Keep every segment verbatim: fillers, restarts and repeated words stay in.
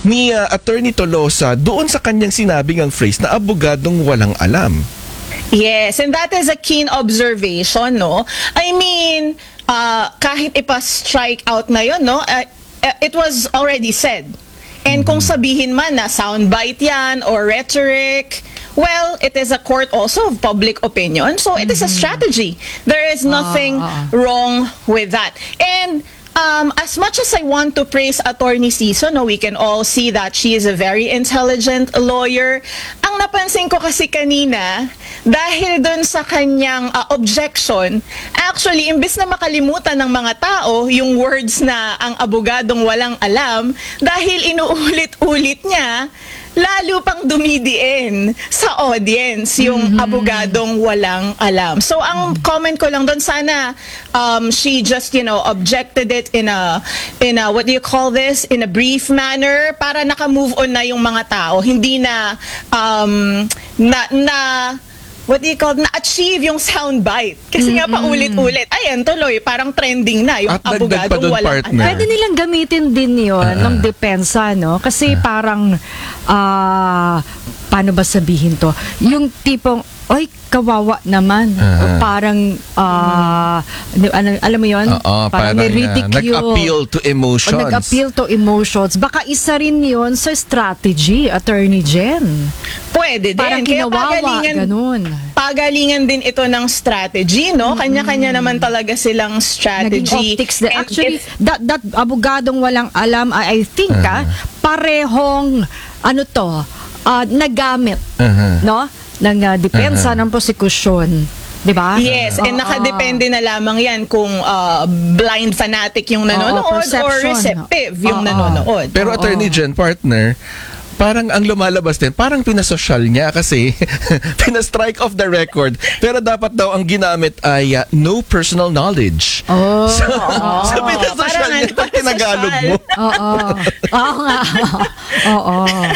ni uh, Attorney Tolosa doon sa kanyang sinabing ang phrase na abogadong walang alam. Yes, and that is a keen observation, no? I mean, uh, kahit ipa-strike out na yun, no? Uh, it was already said. And kung sabihin man na soundbite yan or rhetoric, well, it is a court also of public opinion. So it is a strategy. There is nothing Ah. wrong with that. And Um, as much as I want to praise Attorney Siso, no, we can all see that she is a very intelligent lawyer. Ang napansin ko kasi kanina, dahil dun sa kanyang uh, objection, actually, imbis na makalimutan ng mga tao yung words na ang abogadong walang alam, dahil inuulit-ulit niya, lalo pang dumidiin sa audience yung mm-hmm. abogadong walang alam. So ang comment ko lang doon, sana um, she just, you know, objected it in a, in a, what do you call this? In a brief manner para naka-move on na yung mga tao. Hindi na, um, na, na, what do you call, na-achieve yung soundbite. Kasi nga pa ulit-ulit. Ayan, tuloy, parang trending na yung At dagdag pa abogadong doon, walang partner. alam. Pwede nilang gamitin din yun Ah. ng depensa, no? Kasi parang, ah, paano ba sabihin to? Yung tipong, oy, kawawa naman. Ah. O parang, ah, ano, alam mo yun? Oo, parang, ni-ridicule. uh, nag-appeal to emotions. O nag-appeal to emotions. Baka isa rin yun sa strategy, Attorney Jen. Pwede din. Parang Kaya kinawawa, pagalingan, ganun. pagalingan din ito ng strategy, no? Kanya-kanya naman talaga silang strategy. Naging optics din. And Actually, if- that, that abogadong walang alam, I, I think, ah, parehong, ano to, ah, nagamit, Uh-huh. no? Ng ah, depensa ng prosekusyon. Di ba? Yes, and Oo. nakadepende na lamang yan kung uh, blind fanatic yung nanonood or perception. receptive yung Oo. nanonood. Pero Attorney Jen, partner, parang ang lumalabas din, parang pinasosyal niya kasi pina-strike off the record. Pero dapat daw ang ginamit ay uh, no personal knowledge. Oh. So, so pinasosyal Parang niya ano, pag tinagalog mo. Oo. Oo nga. Oo.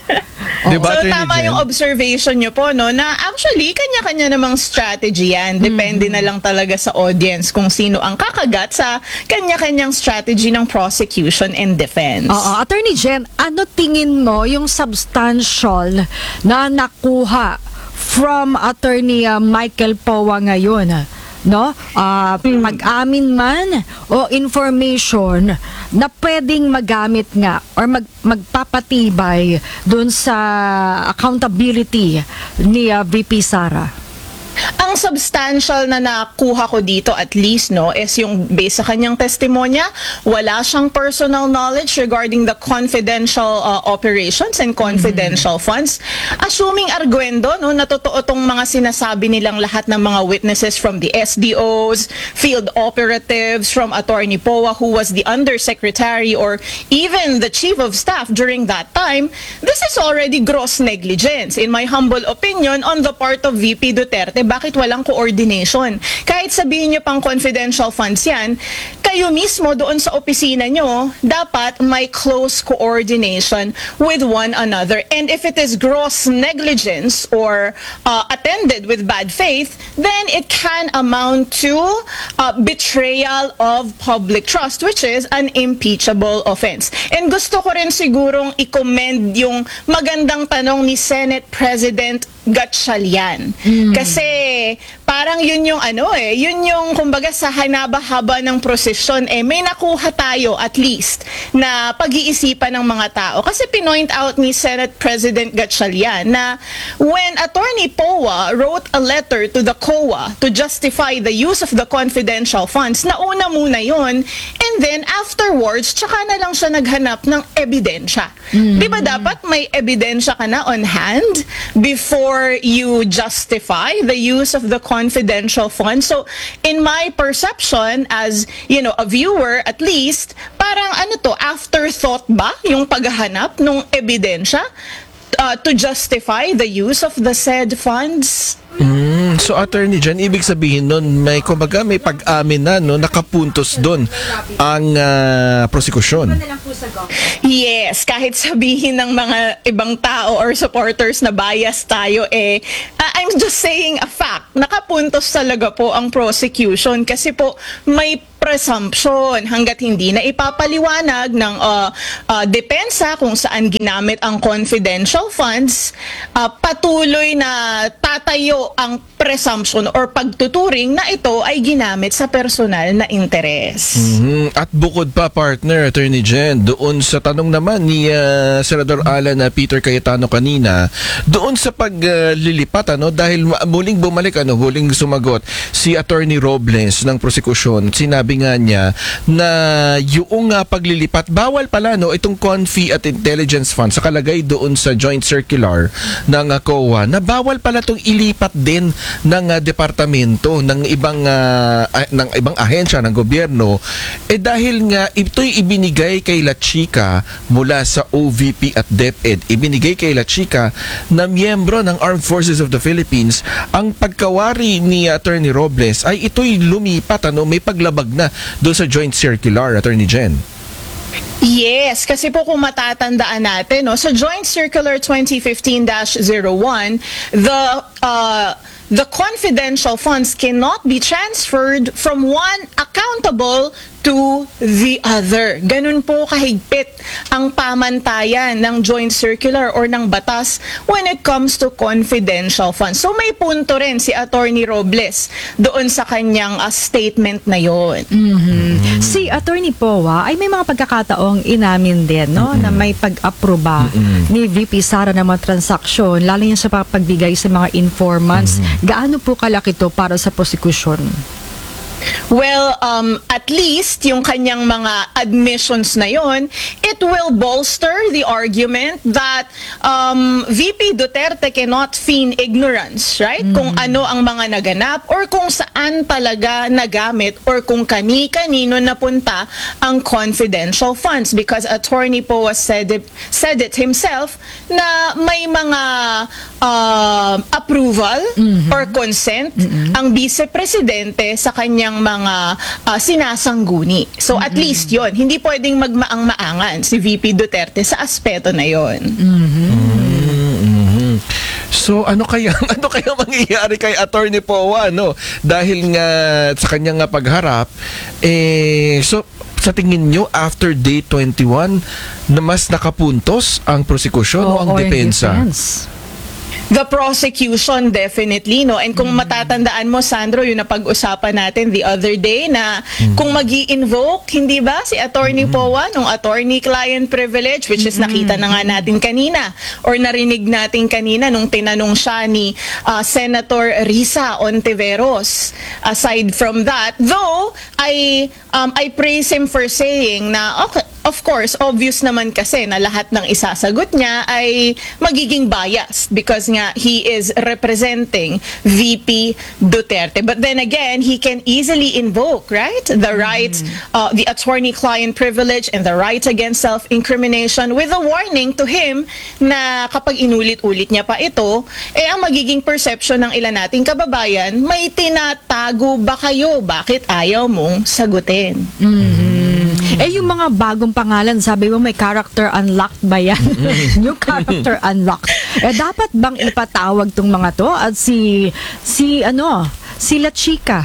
Diba, So Attorney tama Jen? yung observation nyo po, no, na actually kanya-kanya namang strategy yan. Depende na lang talaga sa audience kung sino ang kakagat sa kanya-kanyang strategy ng prosecution and defense. Oo. Attorney Jen, ano tingin mo yung substantial na nakuha from Attorney uh, Michael Powa ngayon? No? Ah, mag-amin man o information na pwedeng magamit nga or mag magpapatibay dun sa accountability ni uh, V P Sara. Ang substantial na nakuha ko dito at least, no, is yung based sa kanyang testimonya, wala siyang personal knowledge regarding the confidential uh, operations and confidential funds. Assuming arguendo, no, na totoo tong mga sinasabi nilang lahat ng mga witnesses from the S D Os, field operatives, from Attorney Powa who was the undersecretary or even the chief of staff during that time, this is already gross negligence, in my humble opinion, on the part of V P Duterte. Bakit walang coordination? Kahit sabihin nyo pang confidential funds yan, kayo mismo doon sa opisina nyo, dapat may close coordination with one another. And if it is gross negligence or uh, attended with bad faith, then it can amount to uh, betrayal of public trust, which is an impeachable offense. And gusto ko rin sigurong i-commend yung magandang tanong ni Senate President Gatchalian. Kasi parang yun yung ano eh, yun yung kumbaga sa hanaba-haba ng prosesyon eh, may nakuha tayo at least na pag-iisipan ng mga tao. Kasi pinoint out ni Senate President Gatchalian na when Attorney Powa wrote a letter to the C O A to justify the use of the confidential funds, nauna muna yun, and then afterwards, tsaka na lang siya naghanap ng ebidensya. Di ba dapat may ebidensya ka na on hand before you justify the use of the confidential funds? So, in my perception as, you know, a viewer at least, parang ano to, afterthought ba yung paghahanap ng ebidensya uh, to justify the use of the said funds? Mm, so Attorney Jen, ibig sabihin nun, may kumbaga may pag-amin na, no, nakapuntos doon ang uh, prosekusyon. Yes, kahit sabihin ng mga ibang tao or supporters na bias tayo, eh, uh, I'm just saying a fact. Nakapuntos talaga po ang prosecution kasi po may presumption hanggat hindi na ipapaliwanag ng uh, uh, depensa kung saan ginamit ang confidential funds, uh, patuloy na tatayo ang presumption or pagtuturing na ito ay ginamit sa personal na interes. Mhm. At bukod pa, partner, Attorney Jen, doon sa tanong naman ni uh, Senador Alan na Peter Cayetano kanina, doon sa paglilipat, ano, dahil ma- muling bumalik, ano, muling sumagot si Attorney Robles ng prosekusyon, sinabi nga niya na yung uh, paglilipat, bawal pala, no, itong Confi at Intelligence Fund, sa kalagay doon sa joint circular ng uh, C O A, na bawal pala itong ilipat din ng uh, departamento ng ibang uh, ah, ng ibang ahensya ng gobyerno, eh dahil nga ito'y ibinigay kay La Chica mula sa O V P at DepEd, ibinigay kay La Chica na miyembro ng Armed Forces of the Philippines. Ang pagkawari ni Attorney Robles ay ito'y lumipat, ano, may paglabag na doon sa joint circular, Attorney Jen. Yes, kasi po kung matatandaan natin, no, sa Joint Circular twenty fifteen dash zero one, the uh, the confidential funds cannot be transferred from one accountable to the other. Ganun po kahigpit ang pamantayan ng joint circular or ng batas when it comes to confidential funds. So may punto rin si Attorney Robles doon sa kanyang uh, statement na yon. Mhm. Si Attorney Powa ay may mga pagkakataong inamin din, no, na may pag-aproba ni V P Sara ng mga transaksyon, lalo niya sa pagbigay sa mga informants. Gaano po kalaki to para sa prosecution? Well, um, at least yung kanyang mga admissions na yon, it will bolster the argument that um, V P Duterte cannot feign ignorance, right? Kung ano ang mga naganap or kung saan talaga nagamit or kung kani-kanino napunta ang confidential funds, because Attorney Poe said it, said it himself na may mga uh, approval or consent ang Vice Presidente sa kanyang mga uh, sinasangguni. So at least yon, hindi pwedeng magmaang-maangan si V P Duterte sa aspeto na yon. Mm-hmm. So ano kaya ano kaya mangyayari kay Attorney Powa, no? Dahil nga sa kanyang nga pagharap, eh so sa tingin nyo after day twenty-one na mas nakapuntos ang prosekusyon o ang Oo, depensa? defense. The prosecution, definitely, no? And kung matatandaan mo, Sandro, yung napag-usapan natin the other day na kung mag-i-invoke, hindi ba, si Attorney Powa, nung attorney-client privilege, which is nakita na nga natin kanina, or narinig natin kanina nung tinanong siya ni uh, Senator Risa Ontiveros. Aside from that, though, I, um, I praise him for saying na, okay, of course, obvious naman kasi na lahat ng isasagot niya ay magiging biased because nga he is representing V P Duterte. But then again, he can easily invoke, right? The right, uh, the attorney-client privilege and the right against self-incrimination with a warning to him na kapag inulit-ulit niya pa ito, eh ang magiging perception ng ilan nating kababayan, may tinatago ba kayo? Bakit ayaw mong sagutin? Eh, yung mga bagong pangalan, sabi mo may character unlocked ba yan? New character unlocked. Eh, dapat bang ipatawag tong mga to? At si, si ano, si La Chica,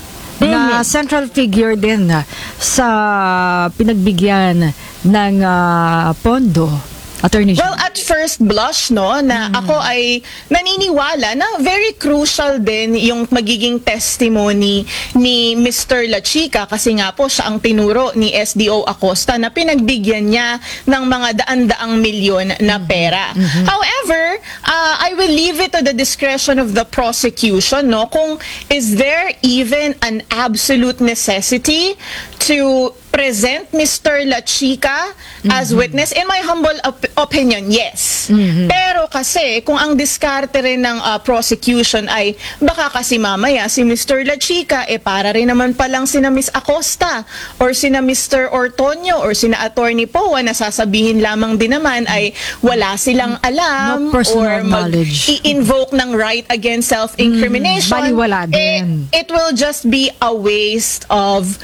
na central figure din sa pinagbigyan ng uh, pondo. Attorney Well, at first blush, no, na ako ay naniniwala na very crucial din yung magiging testimony ni Mister La Chica kasi nga po siya ang tinuro ni S D O Acosta na pinagbigyan niya ng mga daan-daang milyon na pera. However, uh, I will leave it to the discretion of the prosecution, no, kung is there even an absolute necessity to present Mister La Chica as witness? In my humble op- opinion, yes. Pero kasi kung ang diskarte rin ng uh, prosecution ay baka kasi mamaya si Mister La Chica eh para rin naman palang sina Miss Acosta or sina Mister Ortonio or sina Attorney Powa na sasabihin lamang din naman ay wala silang alam No personal or mag- knowledge. i-invoke ng right against self-incrimination. baliwala eh, din. it will just be a waste of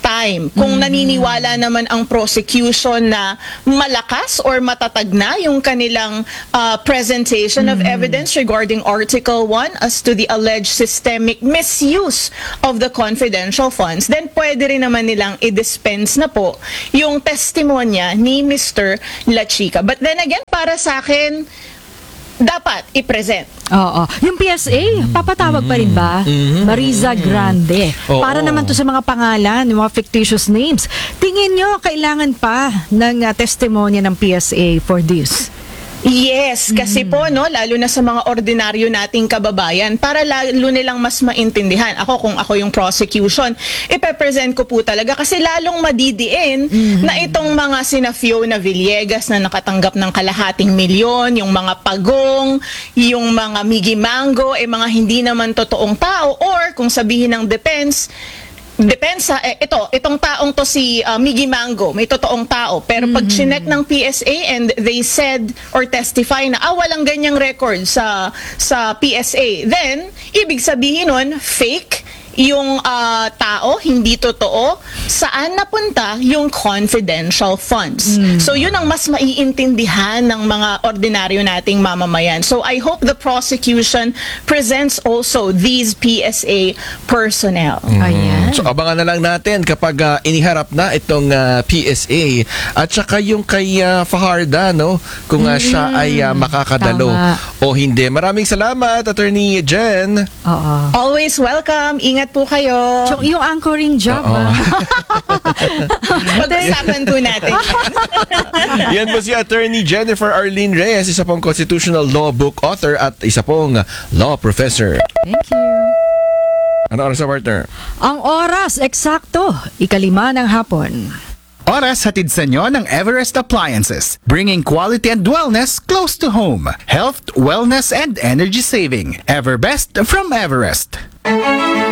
time. Kung naniniwala naman ang prosecution na malakas or matatag na yung kanilang uh, presentation of evidence regarding Article one as to the alleged systemic misuse of the confidential funds, then pwede rin naman nilang i-dispense na po yung testimonya ni Mister La Chica. But then again, para sa akin, dapat i-present. Oo. Yung P S A, papatawag pa rin ba? Mariza Grande. Oo. Para naman to sa mga pangalan, yung mga fictitious names. Tingin nyo, kailangan pa ng uh, testimonya ng P S A for this? Yes, kasi po no, lalo na sa mga ordinaryo nating kababayan, para lalo nilang mas maintindihan. Ako kung ako yung prosecution, ipe-present ko po talaga kasi lalong madidiin na itong mga sina Fiona Villegas na nakatanggap ng kalahating milyon, yung mga pagong, yung mga Miggy Mango, eh mga hindi naman totoong tao, or kung sabihin ng defense, depensa, eh, ito, itong taong to si uh, Miggy Mango, may totoong tao. Pero pag chinek ng P S A and they said or testify na, ah, walang ganyang record sa, sa P S A, then, ibig sabihin nun, fake yung uh, tao, hindi totoo, saan napunta yung confidential funds. So yun ang mas maiintindihan ng mga ordinaryo nating mamamayan. So I hope the prosecution presents also these P S A personnel. Ayan. So abangan na lang natin kapag ah, iniharap na itong ah, P S A at saka yung kay ah, Fajarda, no, kung ah, siya ay ah, makakadalo Tama. o hindi. Maraming salamat, Attorney Jen. Oo. Always welcome. Ingat po kayo. So, yung anchoring job, Oo. ah. Pag-usapan po natin. Yan po si Attorney Jennifer Arlene Reyes, isa pong constitutional law book author at isa pong law professor. Thank you. Ano oras sa partner? Ang oras, eksakto, ikalima ng hapon. Oras hatid sa inyo ng Everest Appliances, bringing quality and wellness close to home. Health, wellness, and energy saving. Everbest from Everest.